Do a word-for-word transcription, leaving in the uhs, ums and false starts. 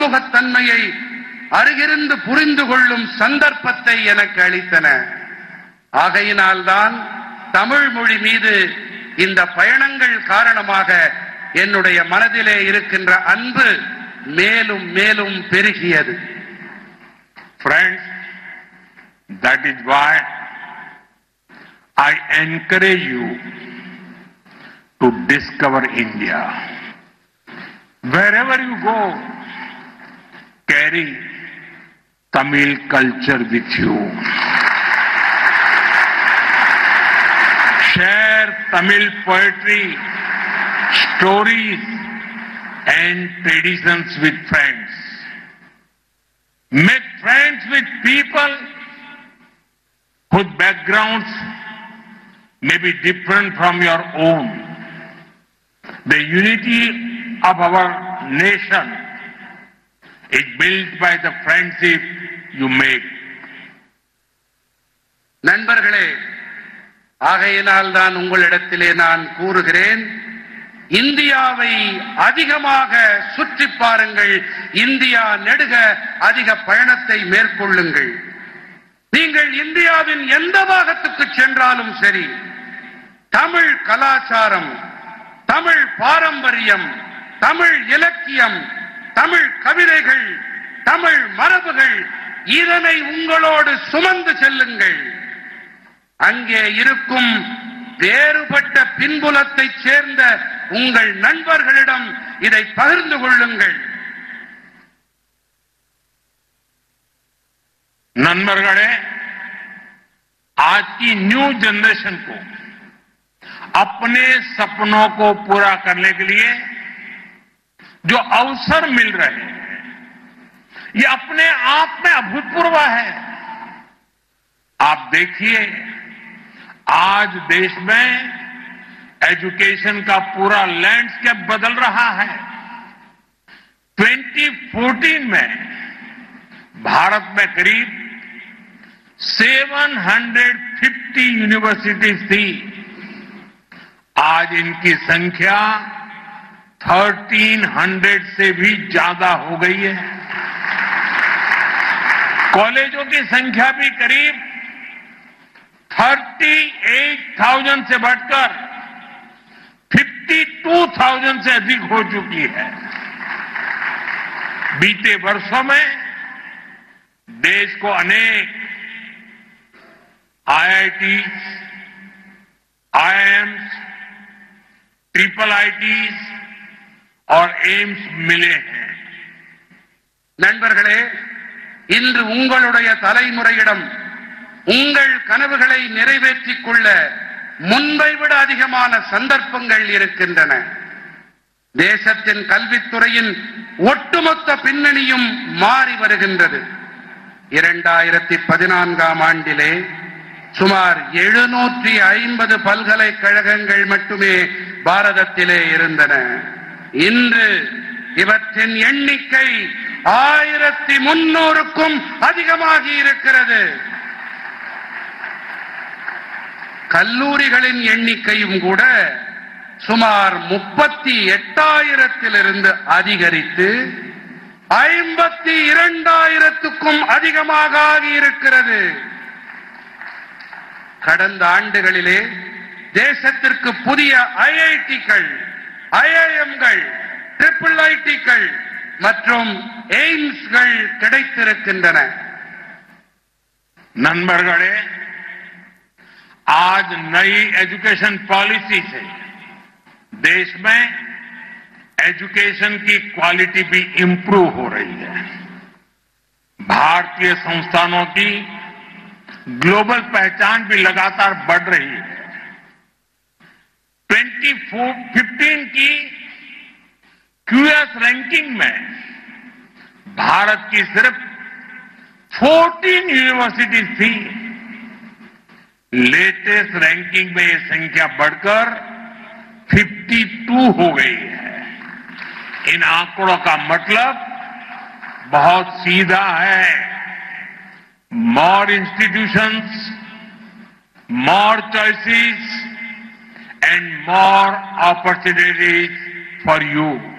பன்முகத்தன்மையை அருகிருந்து புரிந்து கொள்ளும் சந்தர்ப்பத்தை எனக்கு அளித்தன. ஆகையினால்தான் தமிழ் மொழி மீது இந்த பயணங்கள் காரணமாக என்னுடைய மனதிலே இருக்கின்ற அன்பு மேலும் மேலும் பெருகியது. Friends, that is why I encourage you to discover India. Wherever you go, carry Tamil culture with you. Share Tamil poetry, stories and traditions with friends. Make friends with people whose backgrounds may be different from your own. The unity of our nation is built by the friendship you make. நண்பர்களே, ஆகையினால் தான் உங்களிடத்திலே நான் கூறுகிறேன், இந்தியாவை அதிகமாக சுற்றி பாருங்கள், இந்தியா நெடுக அதிக பயணத்தை மேற்கொள்ளுங்கள். நீங்கள் இந்தியாவின் எந்த பாகத்துக்கு சென்றாலும் சரி, தமிழ் கலாச்சாரம், தமிழ் பாரம்பரியம், தமிழ் இலக்கியம், தமிழ் கவிதைகள், தமிழ் மரபுகள், இதனை உங்களோடு சுமந்து செல்லுங்கள். அங்கே இருக்கும் வேறுபட்ட பின்புலத்தை சேர்ந்த உங்கள் நண்பர்களிடம் இதை பகிர்ந்து கொள்ளுங்கள். नन्बरगढ़े आज की न्यू जनरेशन को अपने सपनों को पूरा करने के लिए जो अवसर मिल रहे हैं, ये अपने आप में अभूतपूर्व है. आप देखिए, आज देश में एजुकेशन का पूरा लैंडस्केप बदल रहा है. ट्वेंटी फोर्टीन में भारत में करीब सात सौ पचास यूनिवर्सिटीज थी. आज इनकी संख्या तेरह सौ से भी ज्यादा हो गई है. कॉलेजों की संख्या भी करीब अड़तीस हज़ार से बढ़कर बावन हज़ार से अधिक हो चुकी है. बीते वर्षों में देश को अनेक आईआईटीज, आईआईएम्स, ट्रिपल आईटीज और एम्स मिले हैं. நண்பர்களே, இன்று உங்களுடைய தலைமுறையிடம் உங்கள் கனவுகளை நிறைவேற்றிக் கொள்ள முன்பை விட அதிகமான சந்தர்ப்பங்கள் இருக்கின்றன. தேசத்தின் கல்வித்துறையின் ஒட்டுமொத்த பின்னணியும் மாறி வருகின்றது. இரண்டாயிரத்தி பதினான்காம் ஆண்டிலே சுமார் எழுநூற்றி ஐம்பது பல்கலைக்கழகங்கள் மட்டுமே பாரதத்திலே இருந்தன. இன்று இவற்றின் எண்ணிக்கை ஆயிரத்தி முன்னூறுக்கும் அதிகமாகி இருக்கிறது. கல்லூரிகளின் எண்ணிக்கையும் கூட சுமார் முப்பத்தி எட்டாயிரத்திலிருந்து அதிகரித்து ஐம்பத்தி இரண்டாயிரத்துக்கும் அதிகமாக ஆகியிருக்கிறது. கடந்த ஆண்டுகளிலே தேசத்திற்கு புதிய ஐஐடிக்கள், ஐஐஎம்கள், ட்ரிபிள் ஐடிக்கள் மற்றும் எய்ம்ஸ்கள் கிடைத்திருக்கின்றன. नन्बरगढ़े आज नई एजुकेशन पॉलिसी से देश में एजुकेशन की क्वालिटी भी इंप्रूव हो रही है. भारतीय संस्थानों की ग्लोबल पहचान भी लगातार बढ़ रही है. ट्वेंटी फिफ्टीन की क्यूएस रैंकिंग में भारत की सिर्फ चौदह यूनिवर्सिटीज थी. लेटेस्ट रैंकिंग में ये संख्या बढ़कर बावन हो गई है. इन आंकड़ों का मतलब बहुत सीधा है. मोर institutions, more choices and more opportunities for you.